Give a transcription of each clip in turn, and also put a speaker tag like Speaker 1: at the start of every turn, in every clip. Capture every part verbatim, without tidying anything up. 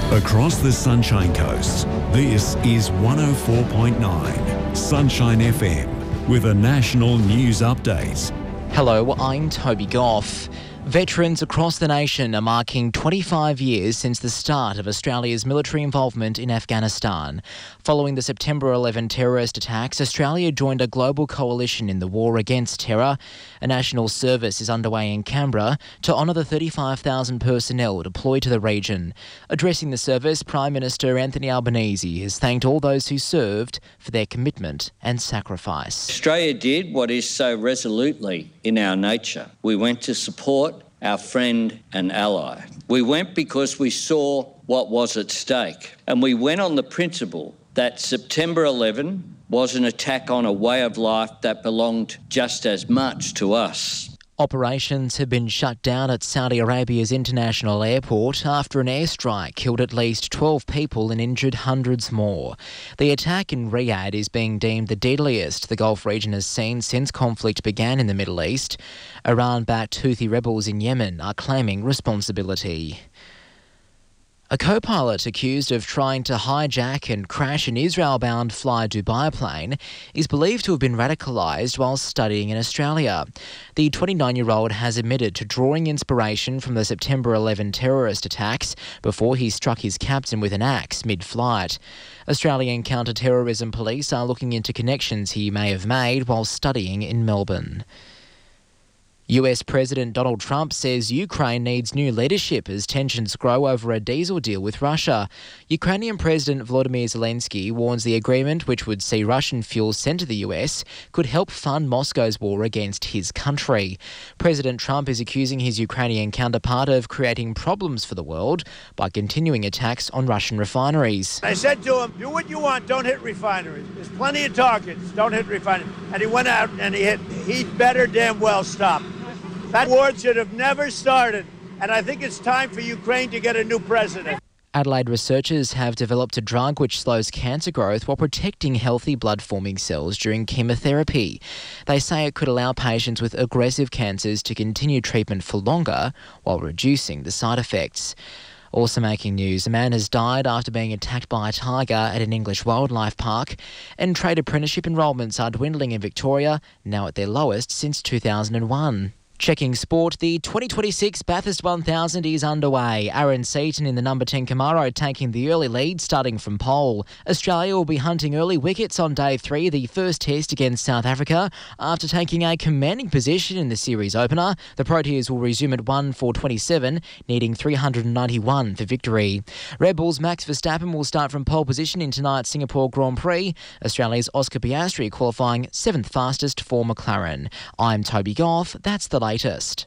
Speaker 1: Across the Sunshine Coast, this is one oh four point nine Sunshine F M with a national news update.
Speaker 2: Hello, I'm Toby Goff. Veterans across the nation are marking twenty-five years since the start of Australia's military involvement in Afghanistan. Following the September eleventh terrorist attacks, Australia joined a global coalition in the war against terror. A national service is underway in Canberra to honour the thirty-five thousand personnel deployed to the region. Addressing the service, Prime Minister Anthony Albanese has thanked all those who served for their commitment and sacrifice.
Speaker 3: Australia did what is so resolutely in our nature. We went to support our friend and ally. We went because we saw what was at stake, and we went on the principle that September eleventh was an attack on a way of life that belonged just as much to us.
Speaker 2: Operations have been shut down at Saudi Arabia's international airport after an airstrike killed at least twelve people and injured hundreds more. The attack in Riyadh is being deemed the deadliest the Gulf region has seen since conflict began in the Middle East. Iran-backed Houthi rebels in Yemen are claiming responsibility. A co-pilot accused of trying to hijack and crash an Israel-bound Fly Dubai plane is believed to have been radicalised while studying in Australia. The twenty-nine-year-old has admitted to drawing inspiration from the September eleventh terrorist attacks before he struck his captain with an axe mid-flight. Australian counter-terrorism police are looking into connections he may have made while studying in Melbourne. U S President Donald Trump says Ukraine needs new leadership as tensions grow over a diesel deal with Russia. Ukrainian President Volodymyr Zelensky warns the agreement, which would see Russian fuel sent to the U S, could help fund Moscow's war against his country. President Trump is accusing his Ukrainian counterpart of creating problems for the world by continuing attacks on Russian refineries.
Speaker 4: I said to him, do what you want, don't hit refineries. There's plenty of targets, don't hit refineries. And he went out and he hit, he'd better damn well stop. That war should have never started, and I think it's time for Ukraine to get a new president.
Speaker 2: Adelaide researchers have developed a drug which slows cancer growth while protecting healthy blood-forming cells during chemotherapy. They say it could allow patients with aggressive cancers to continue treatment for longer while reducing the side effects. Also making news, a man has died after being attacked by a tiger at an English wildlife park, and trade apprenticeship enrolments are dwindling in Victoria, now at their lowest since two thousand one. Checking sport, the twenty twenty-six Bathurst one thousand is underway. Aaron Seaton in the number ten Camaro taking the early lead, starting from pole. Australia will be hunting early wickets on day three, the first test against South Africa. After taking a commanding position in the series opener, the Proteas will resume at one for twenty-seven, needing three hundred ninety-one for victory. Red Bull's Max Verstappen will start from pole position in tonight's Singapore Grand Prix. Australia's Oscar Piastri qualifying seventh fastest for McLaren. I'm Toby Goff. That's the latest.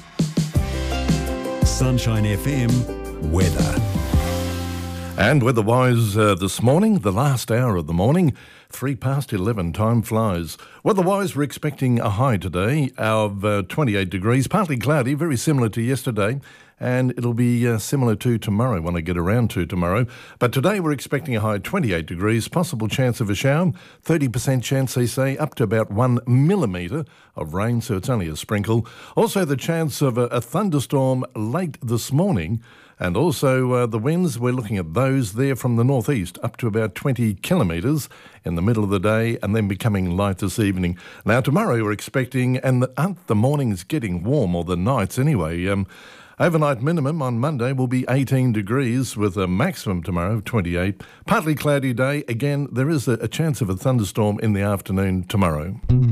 Speaker 1: Sunshine F M weather.
Speaker 5: And weather-wise uh, this morning, the last hour of the morning, three past eleven, time flies. Weather-wise, we're expecting a high today of uh, twenty-eight degrees, partly cloudy, very similar to yesterday, and it'll be uh, similar to tomorrow when I get around to tomorrow. But today we're expecting a high of twenty-eight degrees, possible chance of a shower, thirty percent chance, they say, up to about one millimetre of rain, so it's only a sprinkle. Also the chance of a, a thunderstorm late this morning. And also uh, the winds, we're looking at those there from the northeast up to about twenty kilometres in the middle of the day and then becoming light this evening. Now tomorrow we're expecting, and the, aren't the mornings getting warm, or the nights anyway? Um, overnight minimum on Monday will be eighteen degrees with a maximum tomorrow of twenty-eight. Partly cloudy day. Again, there is a, a chance of a thunderstorm in the afternoon tomorrow.